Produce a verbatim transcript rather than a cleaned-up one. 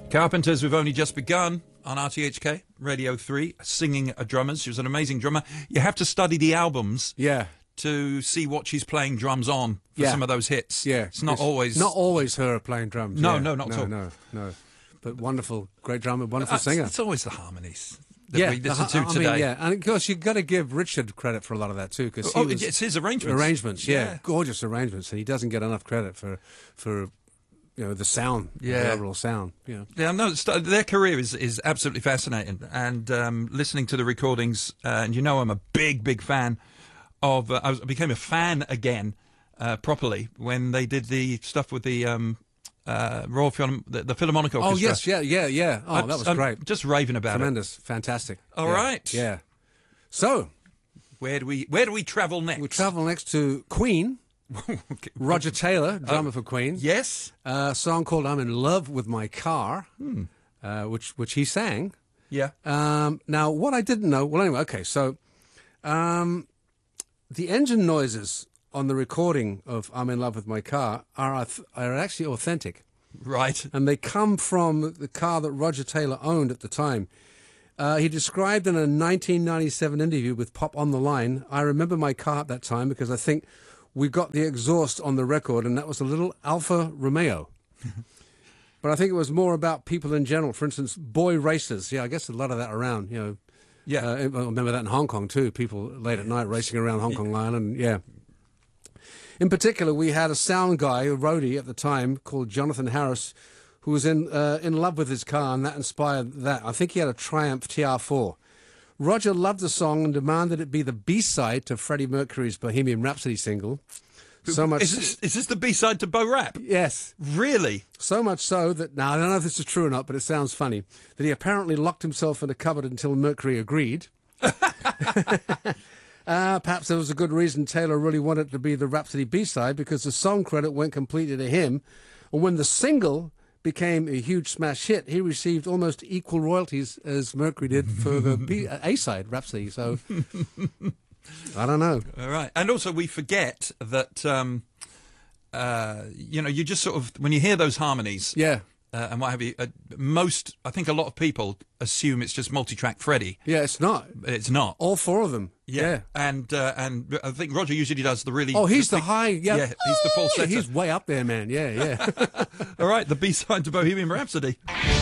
Carpenters, we've only just begun on R T H K Radio three, singing a drummers. She was an amazing drummer. You have to study the albums Yeah. to see what she's playing drums on for Yeah. some of those hits. Yeah. It's not always... Not always her playing drums. No, yeah. no, not no, at all. No, no, But wonderful, great drummer, wonderful Uh, singer. It's always the harmonies that yeah, we listen the- to I today. Mean, yeah, and of course you've got to give Richard credit for a lot of that too, because Oh, it's his arrangements. Arrangements, yeah. Yeah. Gorgeous arrangements, and he doesn't get enough credit for for you know the sound, Yeah. the overall sound. Yeah, Yeah, no, st- their career is, is absolutely fascinating. And um, listening to the recordings, uh, and you know I'm a big, big fan of... Uh, I, was, I became a fan again, uh, properly, when they did the stuff with the um, uh, Royal Philharm- the, the Philharmonic Orchestra. Oh yes, yeah, yeah, yeah. Oh, I'm- that was I'm great. Just raving about Tremendous, fantastic. All yeah. right. Yeah. So it. Where do we Where do we travel next? we travel next to Queen. Roger Taylor, drummer for Queen. Yes. A song called "I'm in Love with My Car," Hmm. uh, which which he sang. Yeah. Um, now, what I didn't know, well, anyway, okay, so um, the engine noises on the recording of "I'm in Love with My Car" are are actually authentic, Right. and they come from the car that Roger Taylor owned at the time. Uh, he described in a nineteen ninety-seven interview with Pop on the Line, "I remember my car at that time because I think we got the exhaust on the record, and that was a little Alfa Romeo." But I think it was more about people in general. For instance, boy racers. Yeah, I guess a lot of that around, you know. Yeah. Uh, I remember that in Hong Kong, too. People late at night racing around Hong Kong Island, yeah. In particular, we had a sound guy, a roadie at the time, called Jonathan Harris, who was in uh, in love with his car, and that inspired that. I think he had a Triumph T R four. Roger loved the song and demanded it be the B-side to Freddie Mercury's Bohemian Rhapsody single. So much... Is this, is this the B-side to Bo Rap? Yes. Really? So much so that, now I don't know if this is true or not, but it sounds funny, that he apparently locked himself in a cupboard until Mercury agreed. uh, perhaps there was a good reason Taylor really wanted it to be the Rhapsody B-side, because the song credit went completely to him. And when the single became a huge smash hit, he received almost equal royalties as Mercury did for the B- A-side, Rhapsody. So, I don't know. All right. And also we forget that, um, uh, you know, you just sort of, when you hear those harmonies Yeah. uh, and what have you, uh, most, I think a lot of people assume it's just multi-track Freddie. Yeah, it's not. But it's not. All four of them. Yeah. And uh, and I think Roger usually does the really... Oh, he's the big- high... Yeah, Yeah, he's the falsetto. He's way up there, man. Yeah, yeah. All right, the B-side to Bohemian Rhapsody.